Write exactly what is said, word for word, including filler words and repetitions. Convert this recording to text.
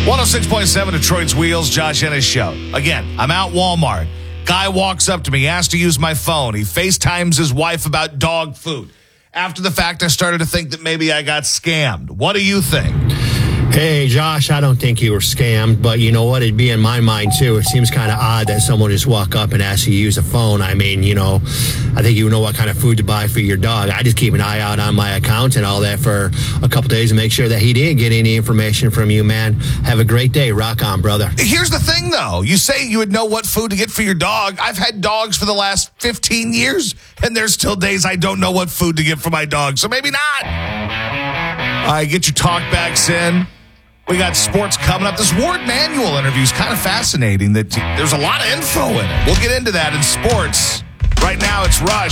one oh six point seven Detroit's Wheels, Josh Ennis Show. Again, I'm out Walmart. Guy walks up to me, asks to use my phone. He FaceTimes his wife about dog food. After the fact, I started to think that maybe I got scammed. What do you think? Hey, Josh, I don't think you were scammed, but you know what? It'd be in my mind, too. It seems kind of odd that someone just walk up and ask you to use a phone. I mean, you know, I think you know what kind of food to buy for your dog. I just keep an eye out on my account and all that for a couple days and make sure that he didn't get any information from you, man. Have a great day. Rock on, brother. Here's the thing, though. You say you would know what food to get for your dog. I've had dogs for the last fifteen years, and there's still days I don't know what food to get for my dog, so maybe not. All right, get your talkbacks in. We got sports coming up. This Ward Manuel interview is kind of fascinating. That there's a lot of info in it. We'll get into that in sports. Right now, it's Rush.